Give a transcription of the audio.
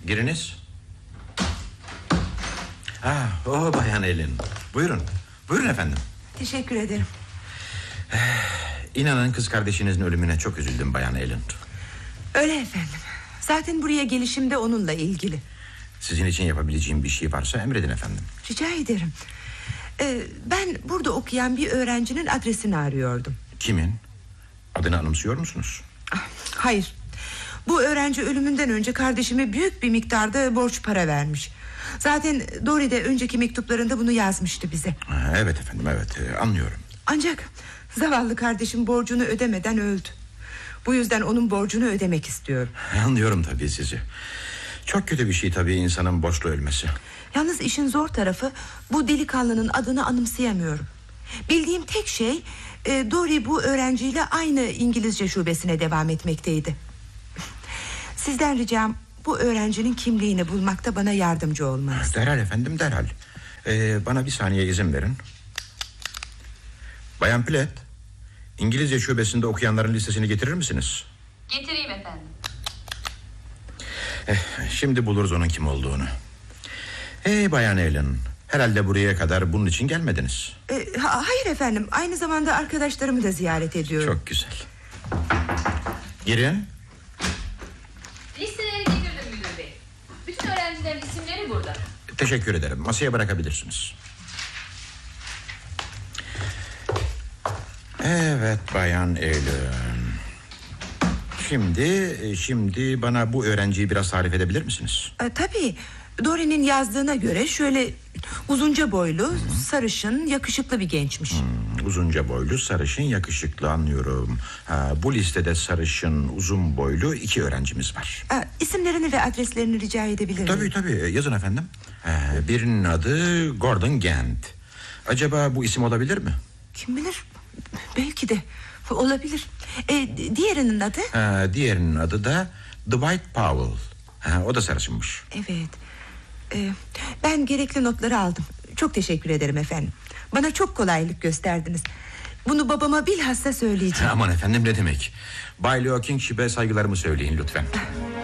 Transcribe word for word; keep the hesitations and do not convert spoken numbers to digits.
Giriniz. Ah, o Bayan Elin. Buyurun. Buyurun efendim. Teşekkür ederim. İnanın kız kardeşinizin ölümüne çok üzüldüm Bayan Elin. Öyle efendim. Zaten buraya gelişim de onunla ilgili. Sizin için yapabileceğim bir şey varsa emredin efendim. Rica ederim. Ee, ben burada okuyan bir öğrencinin adresini arıyordum. Kimin? Adını anımsıyor musunuz? Ah, hayır. Bu öğrenci ölümünden önce kardeşime büyük bir miktarda borç para vermiş. Zaten Dory de önceki mektuplarında bunu yazmıştı bize. Ha, evet efendim, evet, anlıyorum. Ancak zavallı kardeşim borcunu ödemeden öldü. Bu yüzden onun borcunu ödemek istiyorum. Anlıyorum tabii sizi. Çok kötü bir şey tabii insanın borçlu ölmesi. Yalnız işin zor tarafı, bu delikanlının adını anımsayamıyorum. Bildiğim tek şey, e, Dory bu öğrenciyle aynı İngilizce şubesine devam etmekteydi. Sizden ricam bu öğrencinin kimliğini bulmakta bana yardımcı olmanız. Derhal efendim, derhal. ee, Bana bir saniye izin verin. Bayan Platt, İngilizce şubesinde okuyanların listesini getirir misiniz? Getireyim efendim. eh, Şimdi buluruz onun kim olduğunu. Hey Bayan Ellen, herhalde buraya kadar bunun için gelmediniz. E, ha, hayır efendim, aynı zamanda arkadaşlarımı da ziyaret ediyorum. Çok güzel. Girin. Listeleri getirdim müdür bey. Bütün öğrencilerin isimleri burada. Teşekkür ederim, masaya bırakabilirsiniz. Evet Bayan Ellen. Şimdi Şimdi bana bu öğrenciyi biraz tarif edebilir misiniz? E, tabii. Dory'nin yazdığına göre şöyle uzunca boylu, Hı-hı. sarışın, yakışıklı bir gençmiş. Hmm, uzunca boylu, sarışın, yakışıklı, anlıyorum. Ha, bu listede sarışın, uzun boylu iki öğrencimiz var. E, isimlerini ve adreslerini rica edebilir miyim? Tabii tabii, yazın efendim. E, birinin adı Gordon Gant. Acaba bu isim olabilir mi? Kim bilir, belki de olabilir. e, Diğerinin adı? E, diğerinin adı da Dwight Powell. Ha, o da sarışınmış. Evet. Ee, ben gerekli notları aldım. Çok teşekkür ederim efendim. Bana çok kolaylık gösterdiniz. Bunu babama bilhassa söyleyeceğim. Aman efendim, ne demek. Bay Leo Kingship'e saygılarımı söyleyin lütfen.